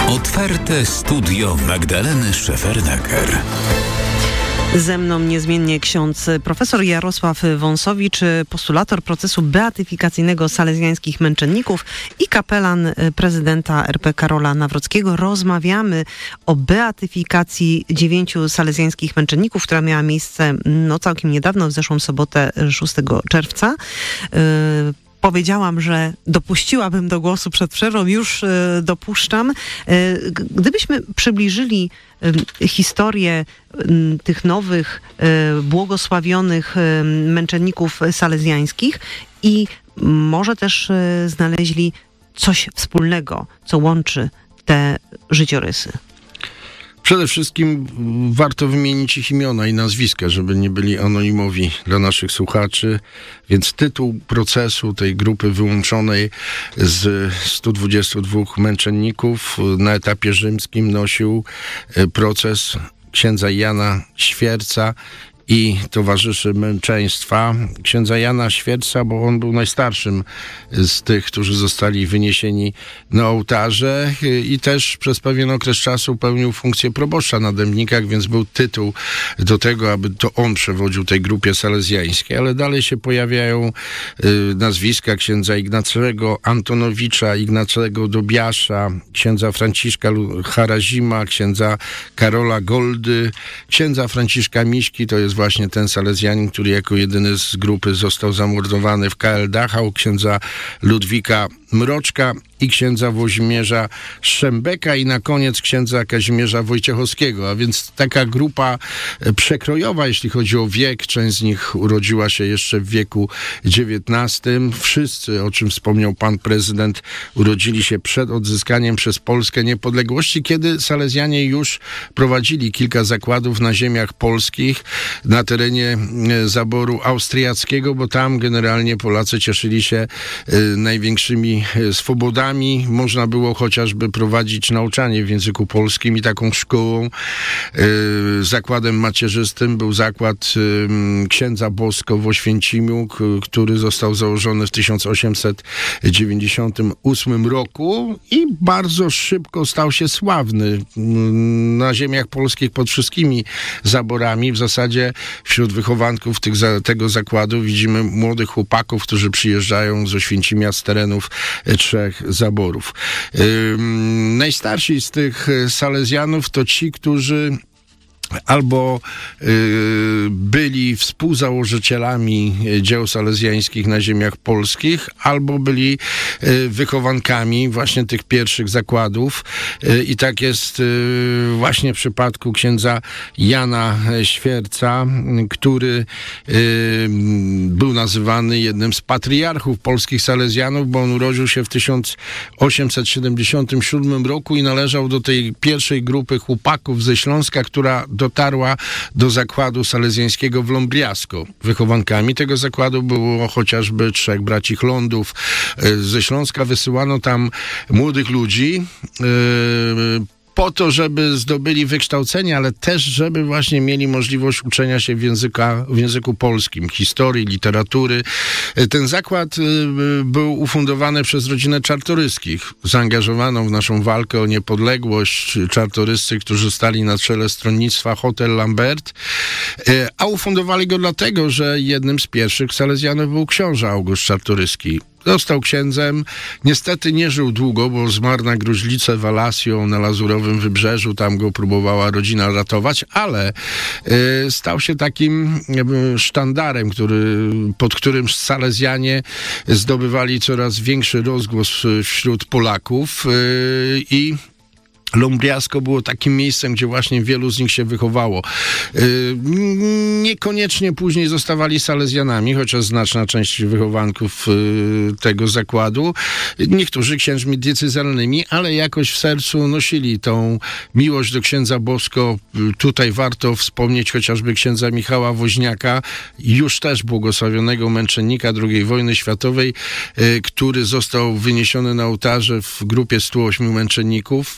Otwarte studio Magdaleny Szefernaker. Ze mną niezmiennie ksiądz profesor Jarosław Wąsowicz, postulator procesu beatyfikacyjnego salezjańskich męczenników i kapelan prezydenta RP Karola Nawrockiego. Rozmawiamy o beatyfikacji 9 salezjańskich męczenników, która miała miejsce całkiem niedawno, w zeszłą sobotę 6 czerwca. Powiedziałam, że dopuściłabym do głosu przed przerwą, już dopuszczam. Gdybyśmy przybliżyli historię tych nowych, błogosławionych męczenników salezjańskich i może też znaleźli coś wspólnego, co łączy te życiorysy. Przede wszystkim warto wymienić ich imiona i nazwiska, żeby nie byli anonimowi dla naszych słuchaczy. Więc tytuł procesu tej grupy wyłączonej z 122 męczenników na etapie rzymskim nosił proces księdza Jana Świerca i towarzyszy męczeństwa. Księdza Jana Świerca, bo on był najstarszym z tych, którzy zostali wyniesieni na ołtarze i też przez pewien okres czasu pełnił funkcję proboszcza na Dębnikach, więc był tytuł do tego, aby to on przewodził tej grupie salezjańskiej. Ale dalej się pojawiają nazwiska księdza Ignacego Antonowicza, Ignacego Dobiasza, księdza Franciszka Harazima, księdza Karola Goldy, księdza Franciszka Miśki, to jest właśnie ten salezjanin, który jako jedyny z grupy został zamordowany w KL Dachau, księdza Ludwika Mroczka i księdza Włodzimierza Szembeka i na koniec księdza Kazimierza Wojciechowskiego, a więc taka grupa przekrojowa, jeśli chodzi o wiek. Część z nich urodziła się jeszcze w wieku XIX. Wszyscy, o czym wspomniał pan prezydent, urodzili się przed odzyskaniem przez Polskę niepodległości, kiedy salezjanie już prowadzili kilka zakładów na ziemiach polskich, na terenie zaboru austriackiego, bo tam generalnie Polacy cieszyli się największymi swobodami. Można było chociażby prowadzić nauczanie w języku polskim i taką szkołą, zakładem macierzystym był zakład księdza Bosko w Oświęcimiu, który został założony w 1898 roku i bardzo szybko stał się sławny na ziemiach polskich pod wszystkimi zaborami. W zasadzie wśród wychowanków tego zakładu widzimy młodych chłopaków, którzy przyjeżdżają z Oświęcimia z terenów 3 zaborów. Najstarsi z tych salezjanów to ci, którzy albo byli współzałożycielami dzieł salezjańskich na ziemiach polskich, albo byli wychowankami właśnie tych pierwszych zakładów. I tak jest właśnie w przypadku księdza Jana Świerca, który był nazywany jednym z patriarchów polskich salezjanów, bo on urodził się w 1877 roku i należał do tej pierwszej grupy chłopaków ze Śląska, która dotarła do zakładu salezjańskiego w Ląbriasko. Wychowankami tego zakładu było chociażby 3 braci Chlądów. Ze Śląska wysyłano tam młodych ludzi po to, żeby zdobyli wykształcenie, ale też, żeby właśnie mieli możliwość uczenia się w języku polskim, historii, literatury. Ten zakład był ufundowany przez rodzinę Czartoryskich, zaangażowaną w naszą walkę o niepodległość. Czartoryscy, którzy stali na czele stronnictwa Hotel Lambert, a ufundowali go dlatego, że jednym z pierwszych salezjanów był książę August Czartoryski. Został księdzem. Niestety nie żył długo, bo zmarł na gruźlicę Walasją na Lazurowym Wybrzeżu. Tam go próbowała rodzina ratować, ale stał się takim sztandarem, pod którym salezjanie zdobywali coraz większy rozgłos wśród Polaków i Ląbriasko było takim miejscem, gdzie właśnie wielu z nich się wychowało. Niekoniecznie później zostawali salezjanami, chociaż znaczna część wychowanków tego zakładu. Niektórzy księżmi diecezjalnymi, ale jakoś w sercu nosili tą miłość do księdza Bosko. Tutaj warto wspomnieć chociażby księdza Michała Woźniaka, już też błogosławionego męczennika II wojny światowej, który został wyniesiony na ołtarze w grupie 108 męczenników. Wielkiego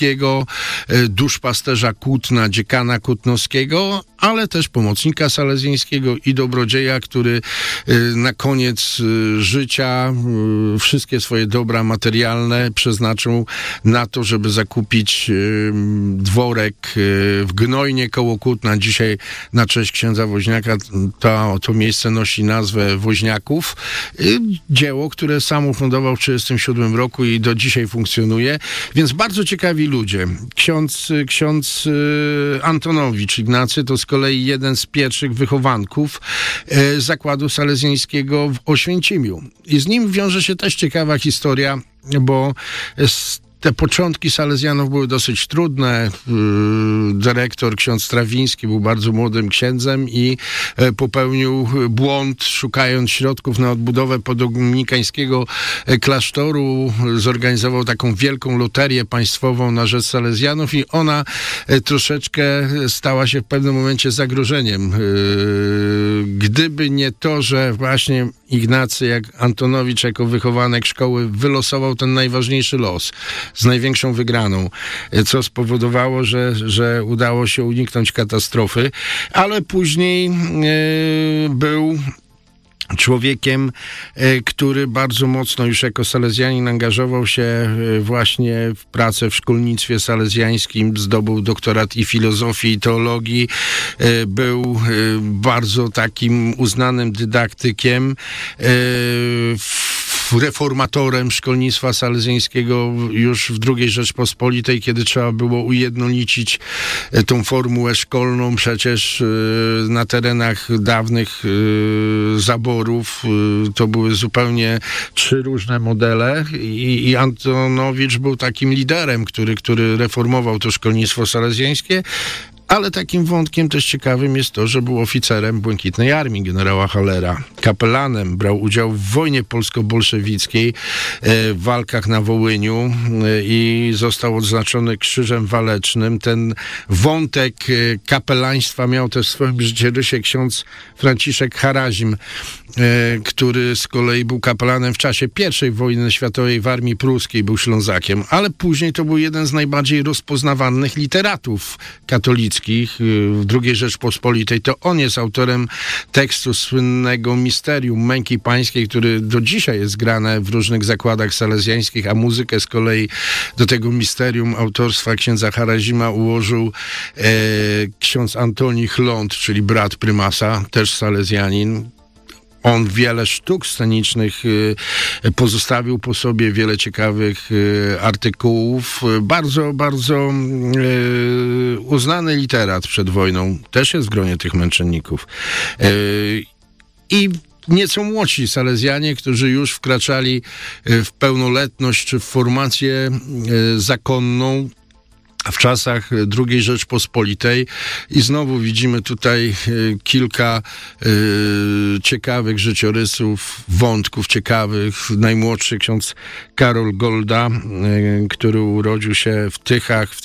Salezjańskiego, duszpasterza Kutna, dziekana kutnowskiego, ale też pomocnika salezjańskiego i dobrodzieja, który na koniec życia wszystkie swoje dobra materialne przeznaczył na to, żeby zakupić dworek w Gnojnie koło Kutna. Dzisiaj na cześć księdza Woźniaka to miejsce nosi nazwę Woźniaków. Dzieło, które sam ufundował w 1937 roku i do dzisiaj funkcjonuje. Więc bardzo ciekawi ludzie. Ksiądz Antonowicz Ignacy to z kolei jeden z pierwszych wychowanków zakładu salezjańskiego w Oświęcimiu. I z nim wiąże się też ciekawa historia, bo te początki salezjanów były dosyć trudne. Dyrektor, ksiądz Strawiński, był bardzo młodym księdzem i popełnił błąd, szukając środków na odbudowę podominikańskiego klasztoru. Zorganizował taką wielką loterię państwową na rzecz salezjanów i ona troszeczkę stała się w pewnym momencie zagrożeniem. Gdyby nie to, że właśnie Ignacy jak Antonowicz jako wychowanek szkoły wylosował ten najważniejszy los z największą wygraną, co spowodowało, że udało się uniknąć katastrofy, ale później był człowiekiem, który bardzo mocno już jako salezjanin angażował się właśnie w pracę w szkolnictwie salezjańskim, zdobył doktorat i filozofii, i teologii, był bardzo takim uznanym dydaktykiem, reformatorem szkolnictwa salezjańskiego już w II Rzeczpospolitej, kiedy trzeba było ujednolicić tą formułę szkolną. Przecież na terenach dawnych zaborów to były zupełnie 3 różne modele i Antonowicz był takim liderem, który reformował to szkolnictwo salezjańskie. Ale takim wątkiem też ciekawym jest to, że był oficerem Błękitnej Armii generała Hallera, kapelanem, brał udział w wojnie polsko-bolszewickiej, w walkach na Wołyniu i został odznaczony Krzyżem Walecznym. Ten wątek kapelaństwa miał też w swoim życiorysie ksiądz Franciszek Harazim, który z kolei był kapelanem w czasie I wojny światowej w armii pruskiej, był Ślązakiem, ale później to był jeden z najbardziej rozpoznawanych literatów katolickich w II Rzeczpospolitej. To on jest autorem tekstu słynnego Misterium Męki Pańskiej, który do dzisiaj jest grane w różnych zakładach salezjańskich, a muzykę z kolei do tego Misterium autorstwa księdza Harazima ułożył ksiądz Antoni Chląd, czyli brat prymasa, też salezjanin. On wiele sztuk scenicznych pozostawił po sobie, wiele ciekawych artykułów. Bardzo, bardzo uznany literat przed wojną. Też jest w gronie tych męczenników. I nieco młodsi salezjanie, którzy już wkraczali w pełnoletność czy w formację zakonną w czasach II Rzeczpospolitej i znowu widzimy tutaj kilka ciekawych życiorysów, wątków ciekawych. Najmłodszy ksiądz Karol Golda, który urodził się w Tychach w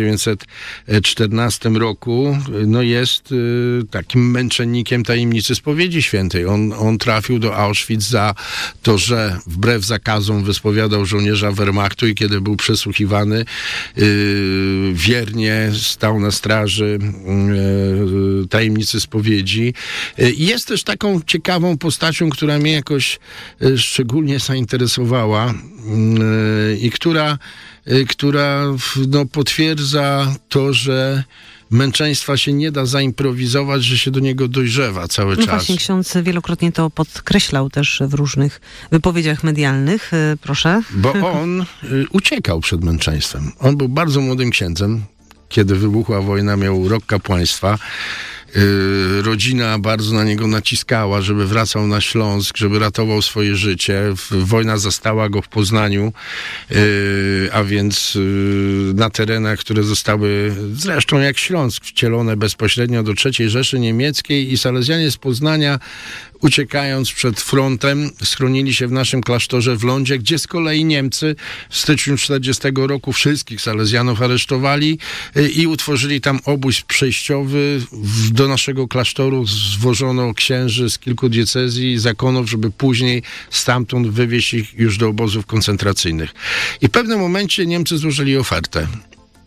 1914 roku, no jest takim męczennikiem tajemnicy spowiedzi świętej. On trafił do Auschwitz za to, że wbrew zakazom wyspowiadał żołnierza Wehrmachtu i kiedy był przesłuchiwany, wiernie stał na straży tajemnicy spowiedzi. Jest też taką ciekawą postacią, która mnie jakoś szczególnie zainteresowała i która potwierdza to, że męczeństwa się nie da zaimprowizować, że się do niego dojrzewa cały czas. Właśnie ksiądz wielokrotnie to podkreślał też w różnych wypowiedziach medialnych. Proszę. Bo on uciekał przed męczeństwem. On był bardzo młodym księdzem. Kiedy wybuchła wojna, miał rok kapłaństwa. Rodzina bardzo na niego naciskała, żeby wracał na Śląsk, żeby ratował swoje życie. Wojna zastała go w Poznaniu, a więc na terenach, które zostały zresztą jak Śląsk wcielone bezpośrednio do III Rzeszy Niemieckiej i salezjanie z Poznania, uciekając przed frontem, schronili się w naszym klasztorze w Lądzie, gdzie z kolei Niemcy w styczniu 1940 roku wszystkich salezjanów aresztowali i utworzyli tam obóz przejściowy. Do naszego klasztoru zwożono księży z kilku diecezji i zakonów, żeby później stamtąd wywieźć ich już do obozów koncentracyjnych. I w pewnym momencie Niemcy złożyli ofertę.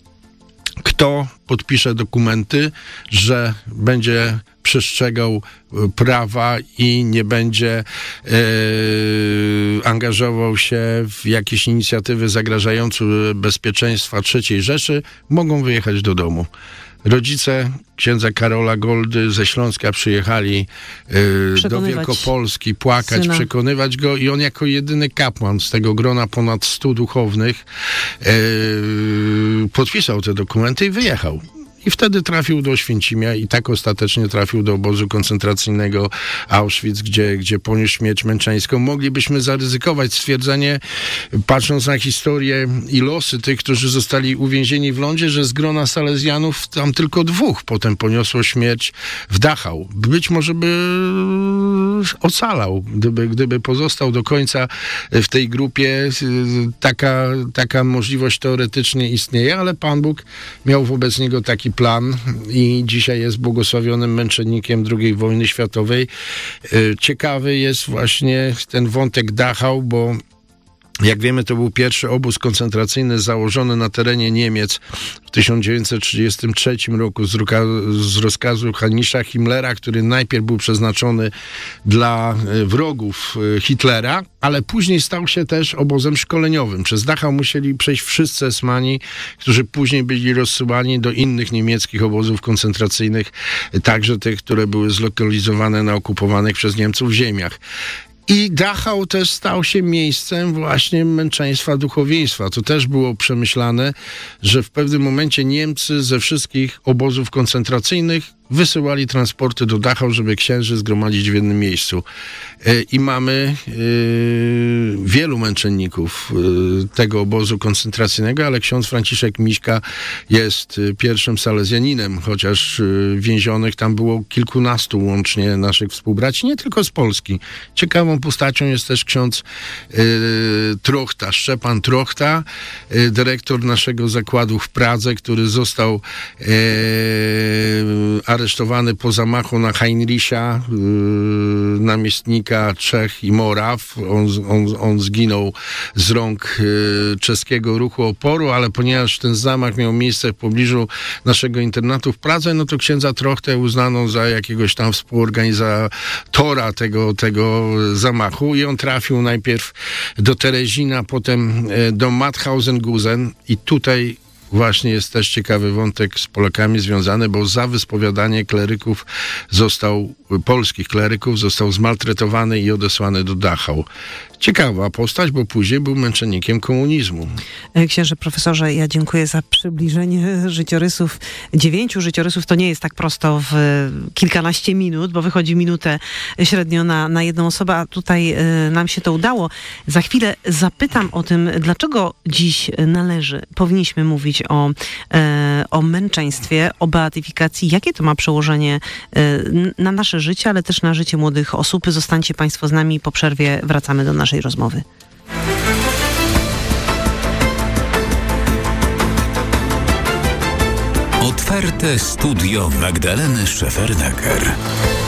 kto podpisze dokumenty, że będzie przestrzegał prawa i nie będzie angażował się w jakieś inicjatywy zagrażające bezpieczeństwa III Rzeszy, mogą wyjechać do domu. Rodzice księdza Karola Goldy ze Śląska przyjechali do Wielkopolski płakać, syna, przekonywać go i on jako jedyny kapłan z tego grona ponad 100 duchownych podpisał te dokumenty i wyjechał. I wtedy trafił do Oświęcimia i tak ostatecznie trafił do obozu koncentracyjnego Auschwitz, gdzie poniósł śmierć męczeńską. Moglibyśmy zaryzykować stwierdzenie, patrząc na historię i losy tych, którzy zostali uwięzieni w lądzie, że z grona Salezjanów tam tylko 2 potem poniosło śmierć w Dachau. Być może by ocalał, gdyby pozostał do końca w tej grupie. Taka możliwość teoretycznie istnieje, ale Pan Bóg miał wobec niego taki plan i dzisiaj jest błogosławionym męczennikiem II wojny światowej. Ciekawy jest właśnie ten wątek Dachau, bo jak wiemy, to był pierwszy obóz koncentracyjny założony na terenie Niemiec w 1933 roku z rozkazu Heinricha Himmlera, który najpierw był przeznaczony dla wrogów Hitlera, ale później stał się też obozem szkoleniowym. Przez Dachau musieli przejść wszyscy esmani, którzy później byli rozsyłani do innych niemieckich obozów koncentracyjnych, także tych, które były zlokalizowane na okupowanych przez Niemców ziemiach. I Dachau też stał się miejscem właśnie męczeństwa duchowieństwa. To też było przemyślane, że w pewnym momencie Niemcy ze wszystkich obozów koncentracyjnych wysyłali transporty do Dachau, żeby księży zgromadzić w jednym miejscu. I mamy wielu męczenników tego obozu koncentracyjnego, ale ksiądz Franciszek Miśka jest pierwszym salezjaninem, chociaż więzionych tam było kilkunastu łącznie naszych współbraci, nie tylko z Polski. Ciekawą postacią jest też ksiądz Trochta, Szczepan Trochta, dyrektor naszego zakładu w Pradze, który został aresztowany po zamachu na Heinricha, namiestnika Czech i Moraw. On zginął z rąk czeskiego ruchu oporu, ale ponieważ ten zamach miał miejsce w pobliżu naszego internatu w Pradze, no to księdza Trochtę uznano za jakiegoś tam współorganizatora tego zamachu i on trafił najpierw do Terezina, potem do Mauthausen-Gusen i tutaj właśnie jest też ciekawy wątek z Polakami związany, bo za wyspowiadanie polskich kleryków został zmaltretowany i odesłany do Dachau. Ciekawa postać, bo później był męczennikiem komunizmu. Księże profesorze, ja dziękuję za przybliżenie życiorysów. 9 życiorysów to nie jest tak prosto w kilkanaście minut, bo wychodzi minutę średnio na jedną osobę, a tutaj nam się to udało. Za chwilę zapytam o tym, dlaczego dziś powinniśmy mówić o męczeństwie, o beatyfikacji. Jakie to ma przełożenie na nasze życie, ale też na życie młodych osób? Zostańcie Państwo z nami, po przerwie wracamy do naszej rozmowy. Otwarte studio Magdaleny Szefernaker.